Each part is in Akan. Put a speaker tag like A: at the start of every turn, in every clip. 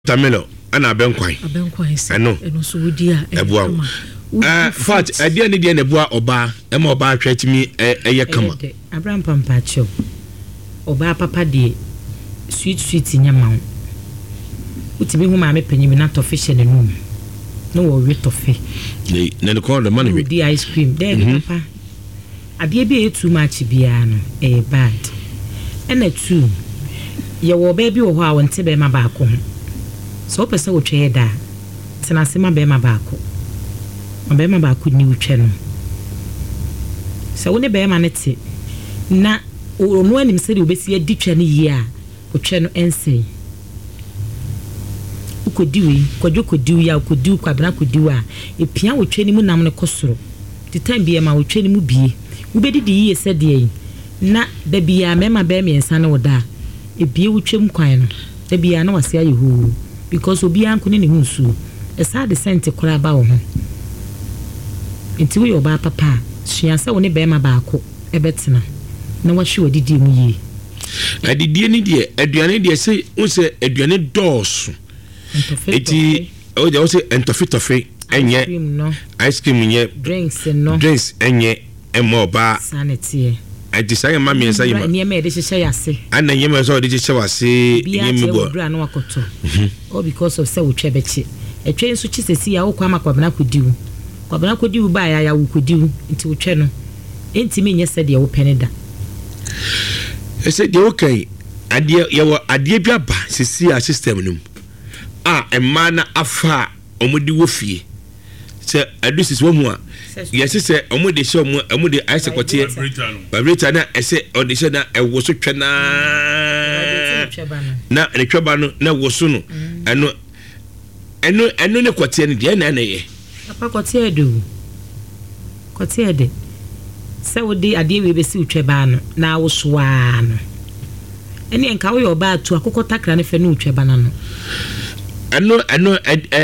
A: Tamelo ana abenkwan
B: I
A: know
B: so wudi a
A: fact idea ne dia ne boa oba e ma oba atwa timi eye kama
B: Abraham Pampacho oba papa de sweet nyama utimi hu ma me panyimi na to fish ne num no wo we to fe
A: ne call the money
B: the ice cream there papa ade bi too much bia no bad and two ye wo ba bi wo ho a wonte be ma ba ko so pesa wo twe da tena se ma be ma ba ko ni utwe no so woni be ma ne te na ono anim se de obesi adi twa ne yi a utwe no ense ukodiwe kwadwokodiwe ya ukodiwe kwabena kodiwe a epia wotwe ni mu nam ne kosoro the time bi ma wotwe ni mu bie ubedidi yi se de yi na da bia mema be me ensa ne woda ebie wotwem kwan no da bia na wase aye hu because obi anko ne hu nsu esa de sente kora ba wo ho enti wo yoba papa suansa wo ne be ma ba ko ebetena na wahwe wadidi mu yi
A: adidie ni de aduane de se unse aduane dooso eti o de o se entofitofe enye ice cream nye drinks enye emoba
B: sanity
A: I desire mami and say,
B: near me, this is say,
A: and the Yemen saw this say,
B: or because of so chebechi. A train which is a sea, I will come up could do. Kwabena could do by I could do into channel. Ain't me yesterday, I penny that.
A: I said, okay, idea, you were a dear baba, see our system. Ah, a man afar, omudi wofi. Sir, this is one more. Yes, sir, omudi show more, omudi ice quartier. Vibrator na ese audition na e woso twena na ne tweba no na woso no eno ne quartier ne de na ye
B: papa quartier do quartier de se wodi ade we be si tweba no na woso a no ene enka wo yo ba atu akoko takra ne fe no tweba na no eno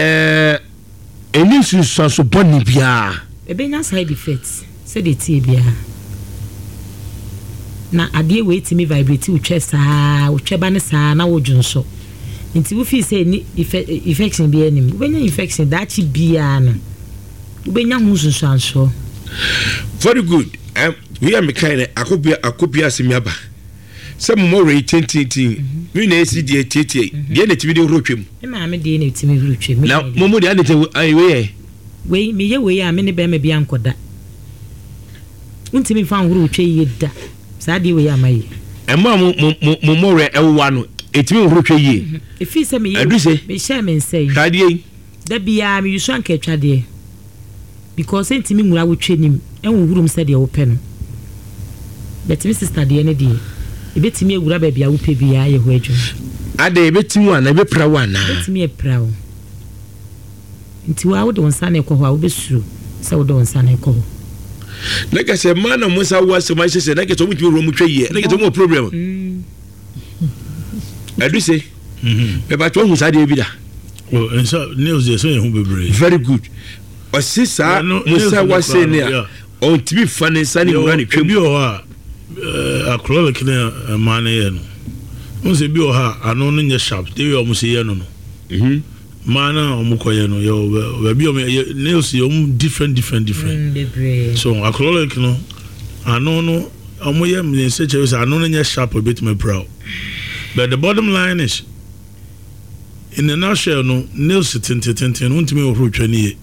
A: eni so boni bia
B: ebenya side effects se de tie bia na ade we timi vibrate utwe saa utweba ne saa na wodwunso nti wo fi say ni infection bi anim ubenya infection da chi bia na ubenya hu sunsanso
A: very good we are mekaine akopia semiaba some more 2018 we na esi die tietie die na timi de rotwem
B: e ma me de na timi rotwem
A: na momo de anete
B: we me ye we a me ne be ma bia nkoda untimi fa nhuru utwe yeda sadi we amayi
A: emma mo more ewa no etimi nhurutwe yi
B: efi se me me share me say
A: sadi yi
B: da bia me yusu anka twade because entimi nwura wotwe nim enwurum se de wo pe no betimi sister de ne de ebetimi ewura ba bia wo pe bia ye ho adwum
A: ade ebetimi wa na ebepra wa na
B: betimi epra wo nti wa wo de wonsa na ekọ ho a wo besuru se wo de wonsa na ekọ ho
A: like I said, man, I'm most was my sister. Like it's almost room tree. Like it's no problem. I do say, about one who's idea be that.
C: Well, and so news is saying who be
A: very good. Or sister, Musa was saying there. On to be funny, sunny running.
C: Could be a chronic man. Once a bioha, I know in your shop, they almost say no. Mana omukoyeno yo be nails different so acrylic no ano no omoye me say che say ano no sharp a bit me proud but the bottom line is in the nutshell no nails tintin untimi ohro ni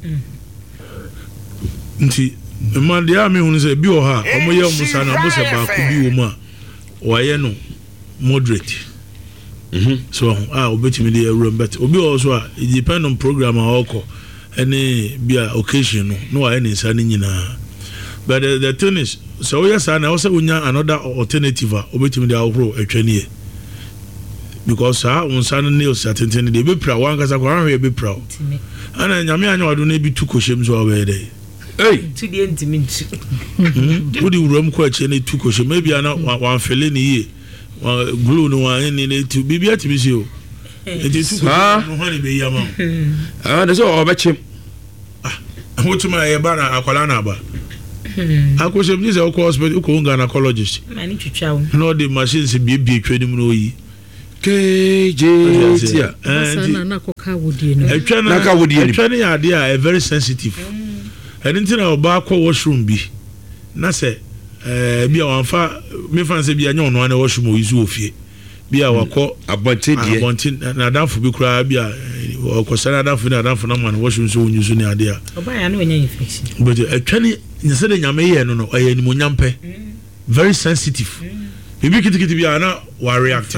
C: nti man dia me hu say bi o ha omoye omusa na omusa ba ko bi wo mu a waye no moderate. So obetimi dey room but obi also it depend on program or any be occasion no any insane nyina but the thing is so yes and also we need another alternative obetimi dey awro atwane because unsane nails atenten dey be pra wan kasa kwa hwe be pra ana nyame anya wado na bi tu koshem so we dey
B: to the intimate
C: odi room kwa che na tu koshem maybe ana wan fele ni ye glue no one in to be at you. It is honey be yama.
A: That's all about him.
C: What to my banner, Aqualana? I was a music, of course, but you can't gynecologist.
B: I need to chow.
C: No, the machines be trading no ye.
A: KJ
D: na koka wodie no
C: etwa na ade a very sensitive and ntina oba akọ washroom bi na se bi a wanfa me fan se bi anya ono na washroom o izu ofie bi a wakọ abontin na danfo bi kura bi a okosara danfo na man washroom so onyu ni ade a
B: oba ya na onya infection
C: but etwa ni nyese de nyame ye no aye ni monyampe very sensitive bibi kitikiti bi ana wa react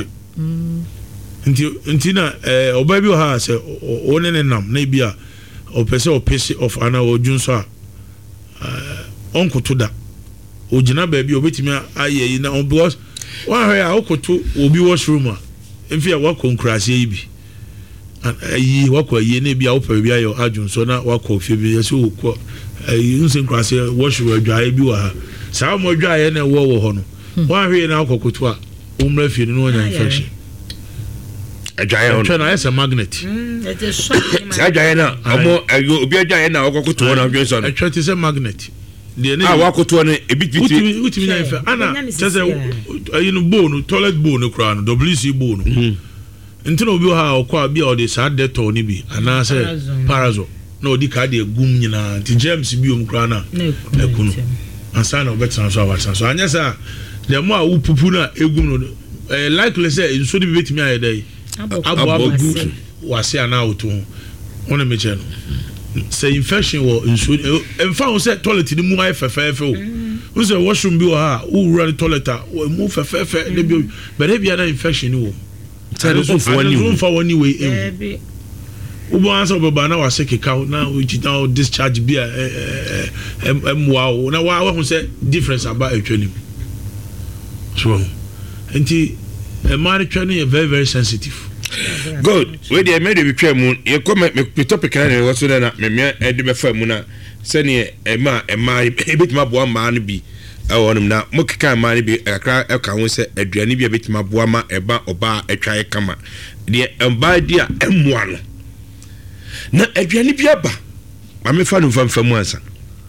C: ntina oba bi ha se onene nam na bi a opese opese of ana ojunso a onkoto da ogina ba bi obetimi aye na because one way okoto obi washroom a mfi a wakonkrase yi bi ayi wakọ ayi na bi a opa bi ayo ajunso na wakọ fie bi yeso okọ ayi nsin krase washroom adwae bi wa ha saa mo adwae na wo ho no one way na okokoto a umra fie no nya infection adwae on na esa magnet
A: adwae na omo obi adwae na okokoto na adwae no
C: atwa ti se magnet
A: wakoto no ebitbiti
C: utimi na ife ana chese ayi no bone toilet bone kra no WC bone ntino obi ha okwa bia odi sa detol ni bi ana se parazol na odi ka de gum nyina ti germs bi om kra na ekunu ansa na obetan so awatan so anya sa de mo a upupu na egum no likely say nso di betimi aye dai abo wase ana oto ona meche no say infection wo nso emfa wo say toilet ni mu ay fefefe wo say washroom bi wo ha wo run toilet a wo mu fefefe de bi but e bia na infection ni wo
A: say so for
C: one way wo bo answer baba na wa sekeka na wo jita discharge bia wow na wa ho say difference about actually so enti a marriage training is very very sensitive.
A: Good. We dey made be twa mu ye come me topic na ne waso na me e de be fa mu na se ne e ma ebetima boa ma no bi e wonum na mo keka ma no bi akra e ka ho se aduane bi ebetima boa ma eba oba atwa e kama de emba dia emua no na aduane bi aba ma me fa no fa mu ansa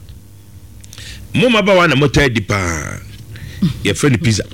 A: mo ma ba wa na mo ta di pa ye fa ni pizza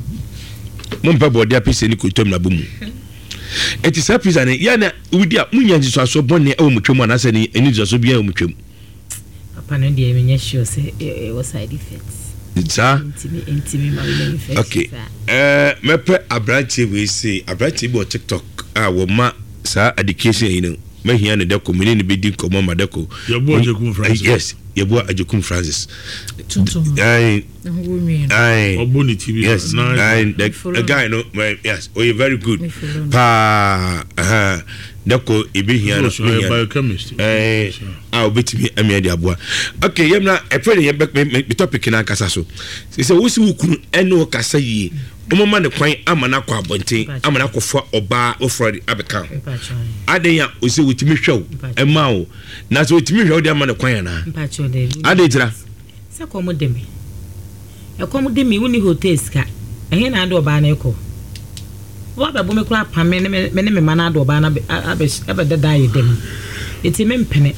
A: mo mpa bo dia pizza ni ko tom na bomu it is a pizza ne ya na udia munya njiso aso bonne e wo mutwem anase ni eni njiso bia wo mutwem
B: papa no dia menya sure say e was side effects
A: Sa?
B: Intimi ma effects.
A: Okay. Mepe abranche we say abranche bo TikTok wo ma sa education yi no ma hia ne deko mini ne bedi komo ma deko.
C: Yebo Ajekum Francis.
A: Yes, Yebo Ajekum Francis.
D: Tuntum.
A: Ai.
C: Oboni TV.
A: Yes. The guy no yes, oh you very good. Pa deko ibi hia no.
C: Biochemist.
A: Obetimi ame dia boa. Okay, yemna e pray ye be topic na kasa so. Say wo si wukunu eno kasa yi. Umama ne kwan amana kwa abonten amana kofo oba ofrodi abeka. Aden ya o se wutimi hwew ema o. Na so wutimi hwew de amana kwan na.
B: Mpacho de.
A: Ade jira.
B: Se komo de me. E komo de me woni hotels ka. Ehe na ade oba na eko. Wa ba bo me kura pa me ne me mana ade oba na abe dada ye dem. Eti me mpene.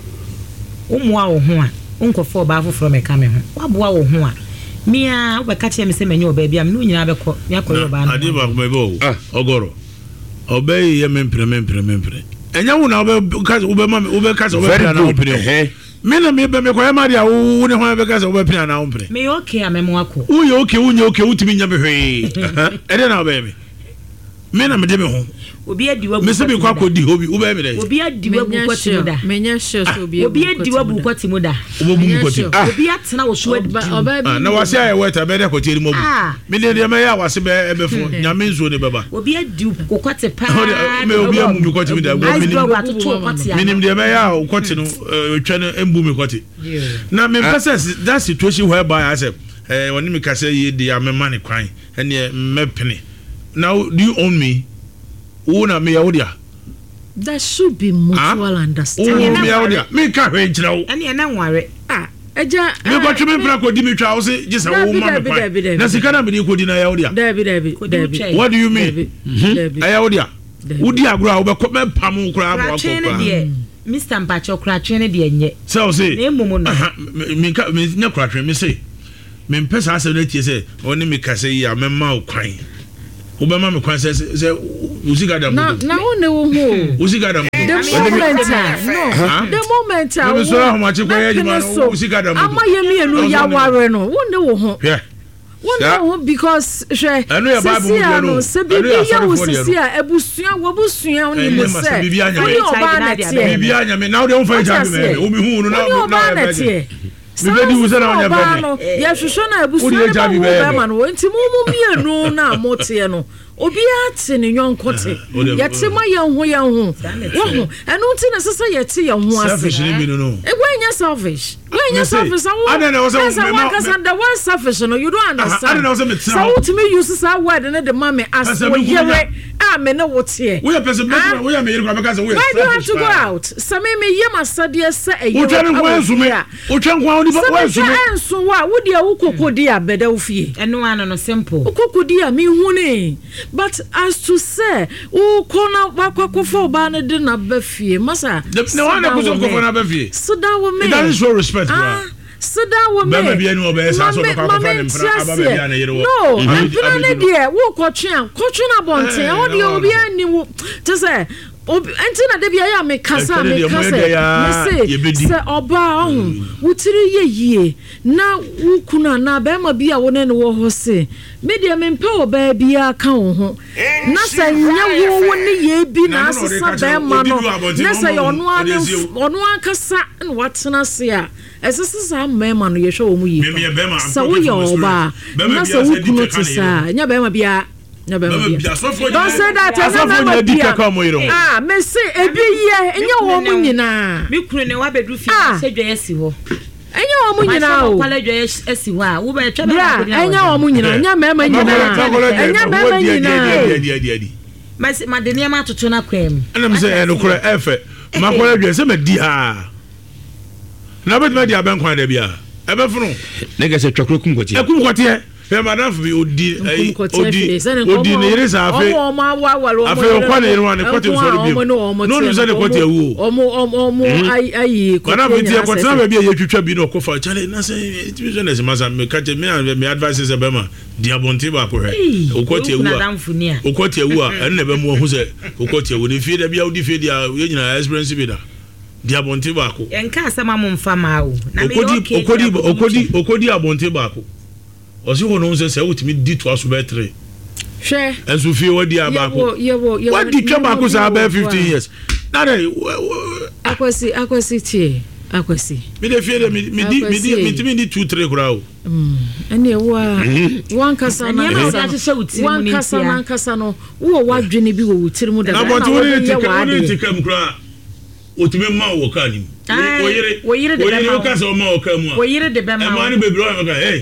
B: Umwa wo ho a unkofo oba afoforo me ka me ho. Wa boa wo ho a Mia we catch me say menyo ba bia me no nyina be ko ya ko yoba na
C: ade ba me bo ogoro obey ye mempre enya wo na obe ka obe ma obe ka obe pina na ompre me na me be me ko ya ma dia wo ne ho be ka obe pina na ompre
B: me okay amemo akọ
C: wo ye okay utimi nya be hwe ede na obe me na me de me ho
B: obi adiwa bu
C: me se be kwa kodi obi obe me de
B: obi adiwa bu kwati mu da
D: menya sure so
B: obi adiwa bu kwati mu da
C: obo bu kwati
B: obi atena wo so adi
C: na wase aye weta be de kwati ri mo bu me de me ya wase be ebe fo nyame nzo ne beba
B: obi adiwa kwati pa
C: me obi amu mi kwati mi da minim de me ya kwati no twa no embu mi kwati na me process that situation whereby I said when me ka say ye de am man kwan ene me pene now do you own me una me yaudia
D: that should be mutual understanding
C: me yaudia me ka hwe ngira wo
B: ene na nware
D: eja
C: me ko tweme pra ko di me twa wo se gisa wo ma me na sika na me di ko di na yaudia
D: David
C: what do you mean yaudia udi agro wo be ko me pam kura abo akọ
B: Mr. Mpacho kura twene de nye
C: so say
B: na emumu no
C: me nya kura twene me say me mpesa ase na tie say oni me ka say ya me ma o kwan Obama me kwan say usika da
D: na wo ne wo ho
C: usika da
D: the moment
C: no so how much kwaya juma usika da
D: ama yemi enu ya ware no wo ne wo ho won because she se bibi ya wo sisi a ebusua wo busua oni mo se bibi anya me
C: now they won find job me o mi hu no na bibedi wusa na onya bani
D: ya hwehwe na ebusua na wo ba ma no nti mu mienu na mote no obi ate ne nyonkote yete ma ye ho wo enu nti na sesa yete ye ho ase
C: selfish ni bi no
D: egwenya selfish
C: adana was
D: the word selfish no you don't understand so what me use sa word na the mama as wo yere me na wote
C: we person we me yere kwa because we
D: why do you have to go out so me ye masade se eye
C: o twen kwa oni ba wa nsume
D: enso wa wo de wo kokodi abeda wo fie
B: eno ano no simple
D: kokodi a me hune but as to say wo kona wakwakofa oba na de na ba fie masa
C: ne wa na kuzo kofa na ba fie
D: so that wo me
C: that is so respect bro
D: so that wo me
C: ba bia ni oba esa so kofa na mpra aba bia na yere wo
D: no mpra na de wo kotwe na bonten wo de obi ani wo to say antina de bia ya me kasa me se oba ohun wutiri yeye na wukuna na ba ma bia wo ne wo ho se me de me mpe oba bia ka wo ho na se nya wo ne ye bi na asesa ba ma no na se ono akasa na watena se a esese sa ma ma no ye hwe wo mu yi sa wo ye oba na se wukunu tisa nya ba ma bia don't say that me say ebi ye enya wo mu nyina
B: me kunu ne wa bedu fi se dwa esi ho
D: enya wo mu nyina o
B: kwala dwa esi ho a wo ba twa
D: ba enya wo mu nyina enya mema nyina ma de ne ma toto na kwam
C: ana me say eno kura efe ma kwala dwa se me di ha na bet me di aben kwan da bia ebe funu
A: ne ga se twakro kum
C: kwati madam fi odi ne yere sa afi o
D: ma wawalo
C: afi o kwa ne ruwa ne kwate so bi no no se ne kwate awu
D: o ayi
C: ko na bi tie kwate na bi ye twitwa bi no ko fa chale na se ti so na se masa me kache me advice se be ma dia bonti ba ko he o kwate awu o kwate awu a en na be mu hu se o kwate awu ne fi da bi awu fi dia ye nyina experience bi da dia bonti ba ko
B: enka asema mo mfa ma wo na me
C: okodi abonti ba ko osi ho no se wotimi di to aso be 3
D: hwe
C: enso fie wadi abako wadi twa bako sa be 15 years na dey akwasi
D: tie akwasi
C: me de fie de mi di 2 3 kura o
D: ene wa wan kasa na kasa no wo wadwene bi wo wutiri mu da
C: na but wo ni tikam kura otime ma wo ka ni wo yire de be ma kasa o ma o ka mu a
B: wo yire de be ma
C: ma ni be bro ma ka hey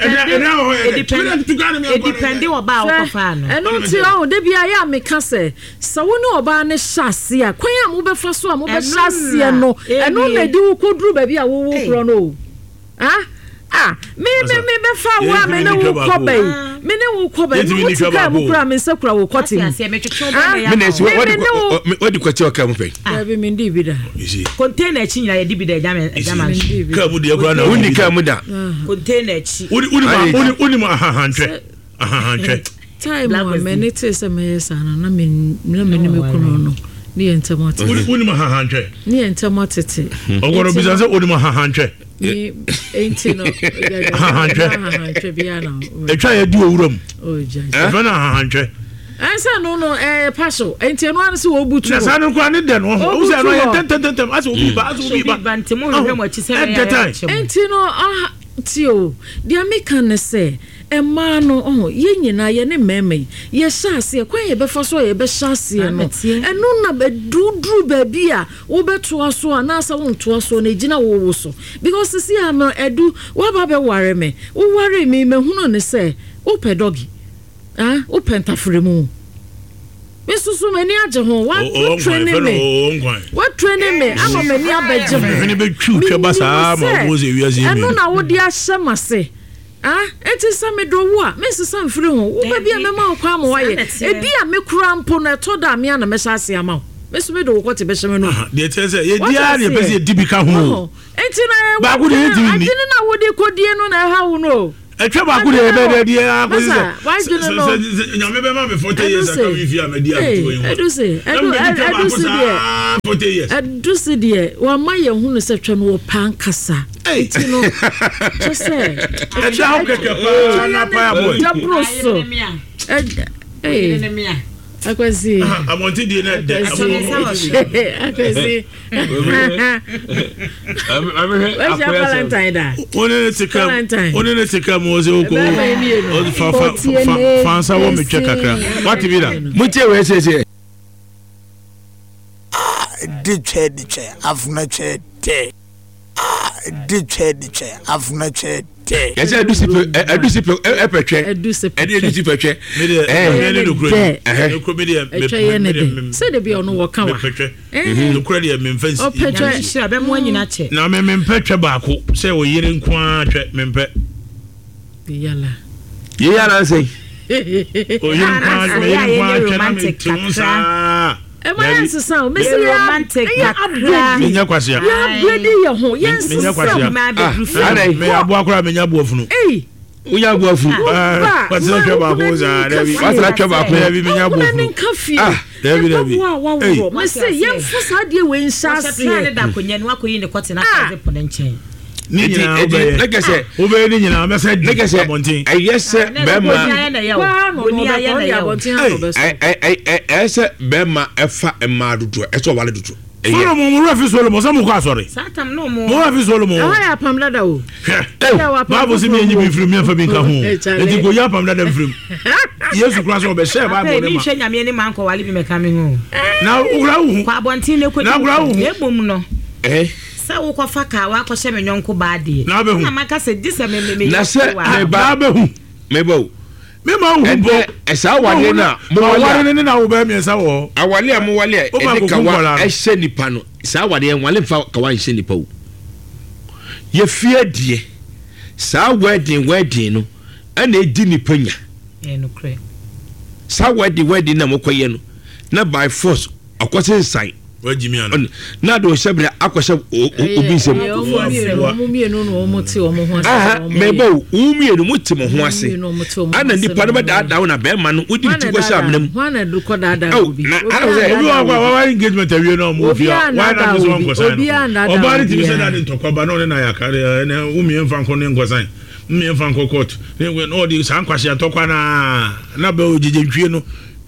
B: depende oba wo fa no
D: eno ti o de bia ya me kasa sa wo ni oba ne hyase a kwan a mo be fa so a mo be hyase no eno na di wo koduru ba bia wo kro no me be fa wa me ne wo kobai me ne wo kobai mo ti ka mo kura me se kura wo koti
A: me ne si wo di kwati o ka mo pe
D: be me ndi bi da
B: container chi nyina ye di bi da jama
C: ka mu di kura na
A: undi ka mu da
B: container chi
C: uni ma ahantwe
D: time wa me ne te se me sana na me ne kuno no ni entamate
C: uni ma ahantwe
D: ni entamate te
C: ogoro bi zanse uni ma ahantwe
D: ni entino ahantwe biana
C: etwa ye di owuram
D: ja
C: efa na ahantwe
D: ansa no paso entino an se wo butu
C: na sanu kwa ne de no o se no ye tentem as obi ba
B: ntimo hwe mo chi se ya
D: entino tio dia meka ne se emano ye nyina ye ne meme ye hyase kwa ye be fa so ye be hyase no eno na be dudru ba bia wo beto aso na sa wo nto aso na gina wo so because see am edu wo ba be ware me wo ware me hunu ne se wo pedogi wo pentafre mu mesusu mani age ho wa training me ama mani abeje ho
C: ni be twu twaba sa ma wo ze wiase mi
D: eno na wo di ahye mase enti sa me do wo a me sesa mfiri ho wo ba bia me ma kwa ma waye e bia me kura mpo na to da me na me hyase ama me so me do wo kote be hye me no
C: de tese ye dia ne be se dibika ho
D: enti na
C: ba ku de enti ni
D: na wo di kodie no na ha wo no
C: etwa ba ku de be dia ko se
D: why do you know
C: nyame be ma me 40 years aka we fi amadi amto yin
D: edu se de wa ma ye hu no se twa no pan kasa ti no just say
C: etwa ho keke pa na pa boy
D: dabroso akwasi
C: amonti di na de
D: akwasi Valentine da one ne tika mo se oko fansa wo me twa kakra
C: what be that
A: mutie we se
E: di che afuna che te di che afuna che te
A: yes edusipe petwe
C: me do kro
D: me say de bi ono wo kan wa
C: no kro de me mfansi
D: o petwe
B: hira be mo anyina che
C: na me mpetwe baako say wo yire nko atwe me mpe
A: yala say
C: o yire nko atwe na me tunsa
D: Emanse sound me say
B: romantic kakra
C: menya kwase
D: ya bredi ye ho yes
C: menya kwase me abo akora menya boafunu
A: unya boafunu
C: kwase twa ba ko za dabi
A: kwase twa ba ko
C: dabi menya boafunu dabi
D: me say ye fusa de we nshase
B: ne da konya ni wakoyi ne kote na kaze pone nchen
C: ni nyina
A: legese
C: obe ni nyina me say
A: legese ayese bema ayese bema efa ema dudu eso wale dudu
C: Solomon mo rafi Solomon sa mo kwa sori
B: satam no mo
C: rafi Solomon
D: ya pamla da o
C: Bible si me nyi bi firi me fa bi nka ho enti go ya pamla da firi Yesu Christ o be share Bible
B: ni hwe nyame ni manko wale bi meka me ho
C: na ugura hu
B: kwa bontin ne ko
C: na ugura hu
B: ebom no sa wo ko fa ka wa ko hye me nyonko baade na maka se dise me
A: na se me ba
C: hu
A: me ba
C: me ma hu bo
A: esa wale na
C: mo wale ni na wo ba mi esa wo
A: awale am wale e ka wa ehye nipa no sa wale en wale mfa ka wa ehye nipa wo ye fie die sa wedding no ana edi nipa nya
B: no kre
A: sa wedding na mokoye no na by force akwose sai
C: wajimi ana
A: na do shebre akwose obi nsem meba umie no muti mo ho ase ana nipa no bada dawo na be ma no udi ti kwese amnam
D: wana du ko da obi
C: obi wa engagement awie no mo fia why na so nkosan obari ti se na ntokwa ba no na yakare na umie mfa nko ne nkosan umie mfa nko court ne no di san kwase atokwa na be ojije twie no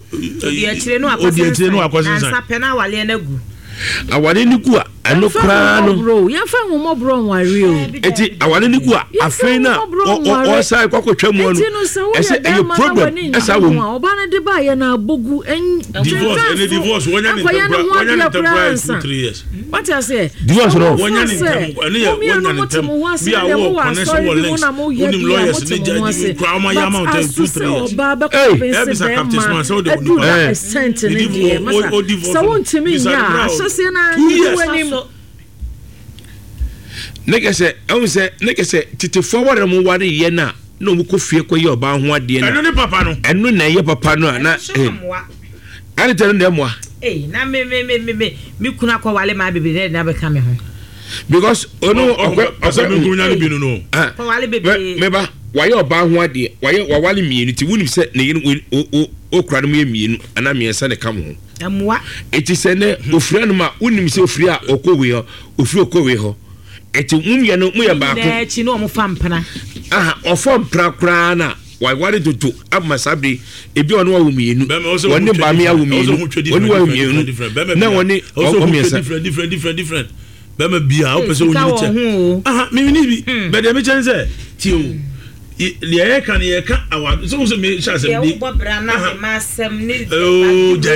C: odi no akwase san
B: pena wale na gu
A: awale ni ku anu kra no
D: bro ya fa wo bro nware o
A: eti awale ni ku afei na o sai kwakotwa mu anu ese e problem esa wo
D: oba na de ba ye na abogu
C: divorce wonya ni temporary 3 years
D: what I say
A: divorce no
C: wonya ni bi a wo connection wo links unim lawyers ni jaji kwa ma ya amount 2-3 years
D: oba ko pense so won timi nya so se na wani
A: nekese titi forward mo ware ye na no mu ko fie ko ye oba ho ade na
C: eno ne papa no
A: eno na ye papa no na ani tele ndem wa
B: na me kuna ko wale ma bebe na be ka me ho
A: because ono
C: asabe kunya no bi no
B: ko wale bebe
A: meba waye oba ho ade waye wawale mienu ti wunim se ne yin o kura no me mienu ana me se ne kam ho
B: amwa
A: eti se ne ofira no ma wunim se ofiri a okowe ho ofiri okowe ho eti mumye no mu ye ba ko
B: na chi no mo fampana
A: ofom prakra na why to amasabe ebi ono wa mienu woni ba me awu mienu woni wa mienu na woni
C: different bema bia o pese woni che me ni bi be de me chense ti o le kan ye kan awa so me sha sem ni oh ja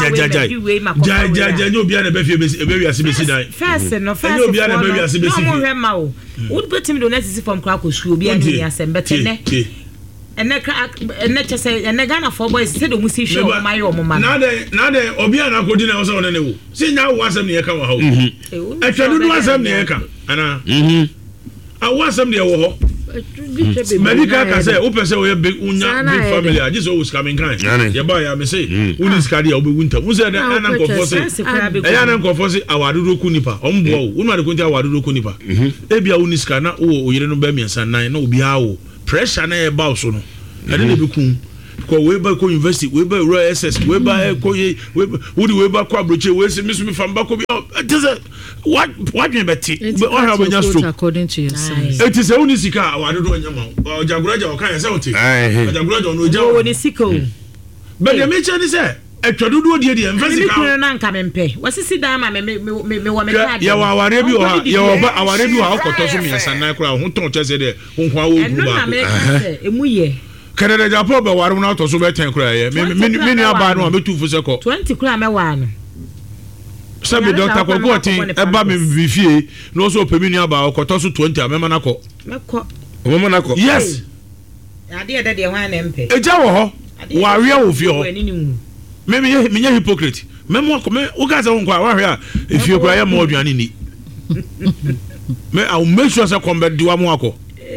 C: no bia na be fie be wi ase be si dan
B: first no
C: no bia na be wi ase be si
B: no mo hema o would betim do next from crack o su obi an ni asem betene ene chese ene Ghana for boys say do musi show o mayo o ma
C: na de obi an akodi na o so ne wo si nya wo asem ne ye kan wa ho e twadu do asem ne ye kan ana a wo asem ne wo ho medical ka say o pese o ye big unya big family a just always coming kind ye ba ya me say uni skadi a o be wunta wo say na na ko force e ya na ko force awadudo ku nipa o mbo wo unu ade ko ntia awadudo ku nipa e bia uni skana o yire no ba miensa nan na obi a wo pressure na e ba so no e dey be kun ko we ba ko university we ba royal ss we ba ko ye we ba ko abroche we se misu mi famba ko bi what me beti o ha bonya stroke
D: according to your sense
C: it is only sika awade do anya ma ojaguraja o kan ye se o te ojaguraja no ja
B: o ni sika o
C: but the mention is etwadudu die die mfa sika
B: o na nka mempe wasisi dan ma me wo me card
C: ya wa aware bi o ha ya oba aware bi o ha okoto so mi sanna kura ho ton chese de ho nwa wo gu ba
B: emu ye
C: Canada Japan be waru na to so be 10 kura ye me ni aba no abetu fu se ko
B: 20 kura me wa no
C: sabe doctor ko gotin e ba me vivie no so pe me ni aba okoto so 20 amema na ko
A: mama na ko
C: yes
B: ade de hwan na mpe
C: eja wo ho wa hwe wo fi ho me nye hypocrite me mo ko me o ga za won kwa wa hwe a efie kura ye mo aduane ni me I will make sure say combat di wa mo akọ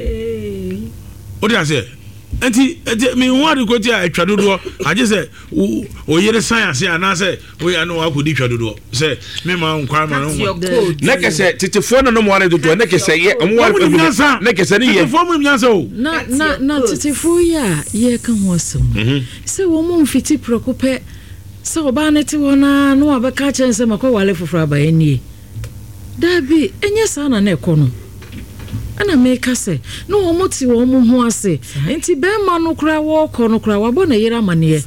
C: o dey say enti me wan de ko ti a twadodo aje say o yere science ana say o ya no akodi twadodo say me ma nkwa ma no
A: na ke say titifo no mo wan dodo na ke say ye mo na ke say ni ye
C: titifo mo nyansa o
D: na titifo ya ye ka ho asem say wo mo mfiti prokope say oba na ti wona no abeka chense makwa wale foforo abaye nie dabi enye sana na ekono ana meka se no omoti wo mo ho ase enti be ma no kura wo ko no kura wabo na yera amane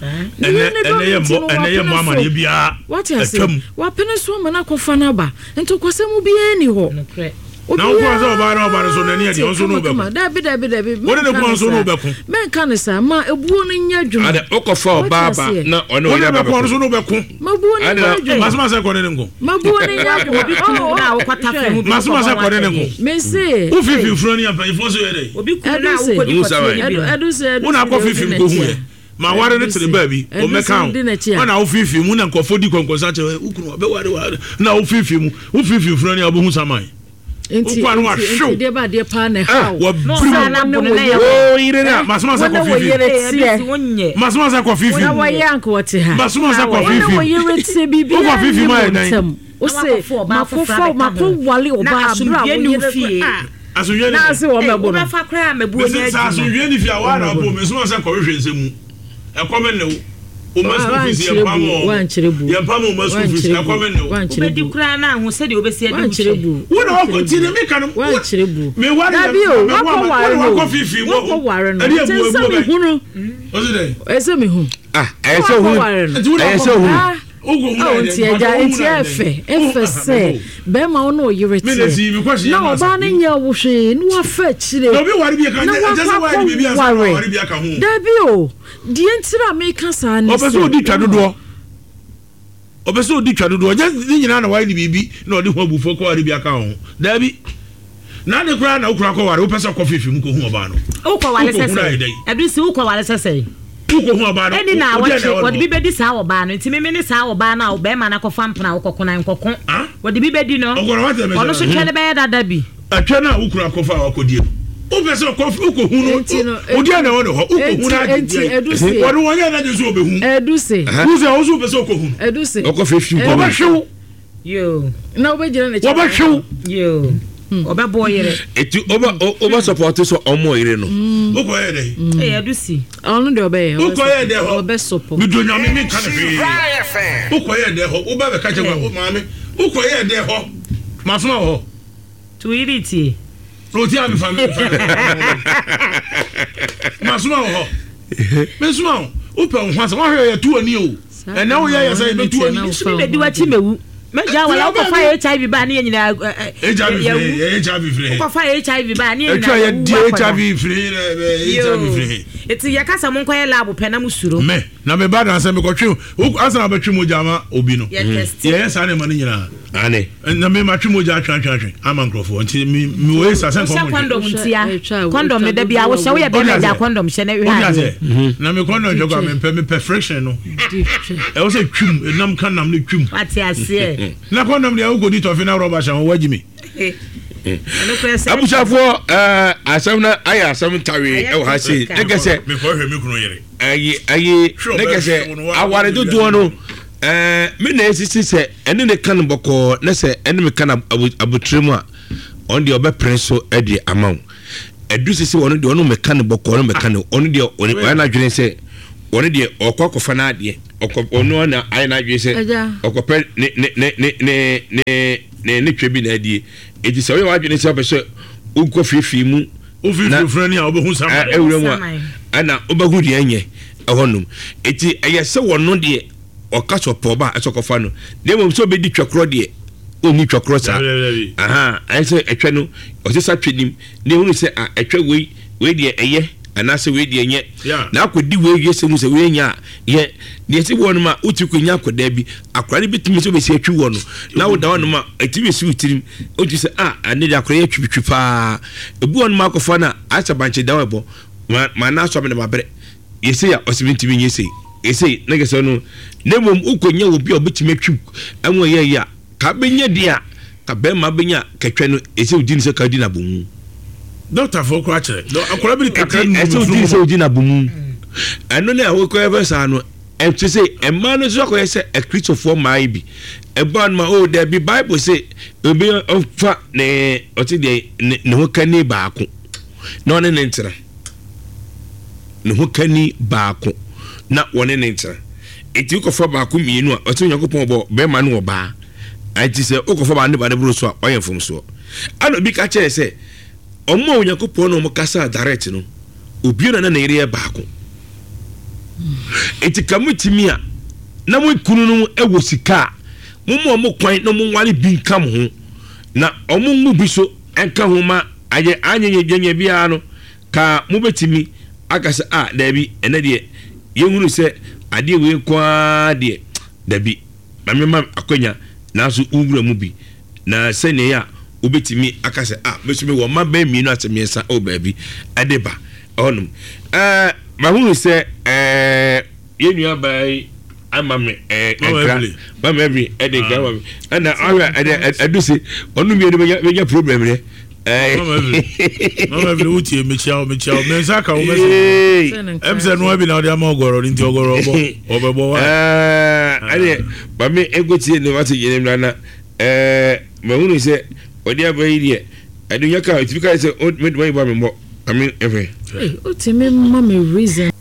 C: ene ye mo amane bia
D: wati ase wa pene so ma na kofa na ba enti kwasemu bia ni ho
C: na wo kwa so ba na so na ni ade onso no be ko
D: dabi
C: wo ne ko onso no be ko
D: menka ne sa ma ebuo no nya dwuma
A: ade okofa obaba na ono ya ba
C: ko onso no be ko
D: ma buo ne nya dwuma
C: masuma se ko ne nko
D: ma buo ne nya dwuma
B: obi ku na wo kwata fa mu
C: masuma se ko ne nko
D: me se
C: wo fifi furo ni ampa ifo so ye dey
B: obi ku na wo ko di
D: edu se
C: wo na ko fifi ko hu ye ma ware ne tere ba bi o meka o na wo fifi mu na nkofo di konkonsa che ukunu be ware na wo fifi mu wo fifi furo ni abohu saman
D: enti de ba de pa na ha
C: wa
B: na bo na ya
C: o ire na masuma sa ko fifi masuma sa ko fifi
D: na wa yank wote ha
C: masuma sa ko fifi
D: wo yire tse bibi
C: o ko fifi ma dan
D: o se ma ko wale o ba abra wo yire
C: asunye ni
D: na se wo mebo no
B: fa kra mebu onya
C: adi asunye ni fi awara bo masuma sa ko hwehwe nsemu e komen ne o masuma fi se pamo ya pamo masuma fi se komen ne o
B: be di kra na ho se de obesi adi
C: wo na ko ti ne me kan
D: wa chirebu
C: me wa na
D: bi o wa
C: ko fifi
D: wo ko ware no
C: adi ebu ebu
D: hunu
C: o se dey
D: ese me hu
A: ese hu
D: enti efe se be ma ono yire ti na oba ne nya wo hwe no afa chire
C: no bi ware bi ka just ware bi asa ware bi aka hu
D: da bi o die ntira me ka sa ne
C: obeso odi twadodo just ni nyina na ware ni bibi na odi ho abufo ko ware bi aka hu da bi na ne kura na ukura ko ware wo pesa ko fifi mu ko hu oba no
B: wo ko ware sese ebi si wo ko ware sese
C: uko hu oba no
B: eni na wodi bi bedi sa oba no ntimi me ne sa oba na oba ma na ko fampna wo kokona nkokon wodi bi bedi no ono so twele be dada bi
C: atwa na ukura ko fa akodie o pese ko uko hu no odi na wono ho uko hu na adi wodi wonya na de so obehu
D: eduse
C: uze o so pese ko hu
D: eduse
A: oko fefi
C: ko ba hwew
D: yo na obegira na
C: wo ba hwew
B: yo oba boyere
A: eti oba support so omo ire no
C: uko ye dey
B: edusi
D: onu de obe
C: uko ye dey ho
D: obe support
C: mi do nyame mi kan fe uko ye dey ho uba be ka che kwa maame uko ye dey ho masuma ho
B: to iriti
C: roti am family masuma ho mesuma upe ho asa wa hwe ye tu ani o ene wo ye say be tu ani
B: so be di wa chi mewu meja wala ko fa HIV ba ne nyina
C: HIV free
B: ko fa HIV ba ne nyina
C: etwa ye HIV free HIV free
B: eti ya kasa mon koye lab pe na musuro
C: me na me ba dan se me ko twe asa na ba twe mojama obi no ye sa ne ma ne nyina
A: ane
C: na me ma twe moja atwa ama nkrofo nti mi we sa sen ko mo
B: condom ntia condom ne da bia wo hye wo ye be meja condom hye na wi ha
C: na me condom jogo me perfection no e wo se twum nam kan nam ne twum
B: ati ase
C: na condom ne wo di tofi na rubber shan wo wagimi
A: abusafo asam na aya asam tawe e wo ha se neke se
C: me ko hwe me kunu yere
A: ayi neke se aware dodo no me na esisi se ene ne kan boko na se ene me kan abutremu a on the obe prince so e di amaw edu sisi wono de ono meka ne boko ono meka ne ono de ono na dwene se ono de okwakofa na ade ono na ayi na dwene se okope ne twebi na ade eti se oyo adwene se obeso uko fifi mu
C: ofifi frani a obehu sama
A: ewure mu ana obehu de anye ehonum eti eye se wono de okaso poba asokofa no de mo so be di twakro de oni twakro sa ayi se etwe no osesa twedim ne hunu se etwe we de eye anase we de enye na akodi we yese mu se we nya ye ne se wonu ma uti konya akoda bi akora ne bitimi so be se atwi wono na wo da wonu ma atiwe si utirim otu se ane de akora ye twitwi pa ebu wonu ma akofa na asa banche da webo ma na so me na mabre yese ya osibintimi yese ese na gese no ne mom ukonya obi obetimi atwi anwo ye ya ka benya dia ka be ma benya katwa no ese udi ni se ka di na bomu
C: doctor for kwachere do akora bi kakra
A: no ese udi se udi na bomu eno na wo ko ebe sa no ente se emma no so ko ese a Christopher mai bi e ban ma o there be Bible say obi ofa ne oti de ne ho kani baako na one ne ntira ne ho kani baako na one ne ntira eti ko fa baako mienu a oti Yakobon bo be ma no oba anti se okofa ba ne ba de bro so a oyemfom so ana obi ka kire se omo Yakobon no mo kasa direct no obi na na ire baako eti kamutimi a na mo kunu no ewo sika mo kwan no mo wale bi nkam ho na omo mu bi so enka ho ma aye anyenye bia no ka mo betimi akasa da bi ene de yehunu se ade we kwa de da bi mamema akonya na so ugura mu bi na sene ya obetimi akasa beso me wo ma ba mi no atemiesa o ba bi adeba onum mahunu se yenu abai amame mama every edega ana ara edusi onu mi enya problem ne
C: mama every uti me chia me saka o me emse no abi na odi ama ogoro nti ogoro obebo wa
A: ade ba me egoti ne wati yene na mahunu se odi abai die edunya ka tifika se me do ba me mo I mean every
D: uti me mama reason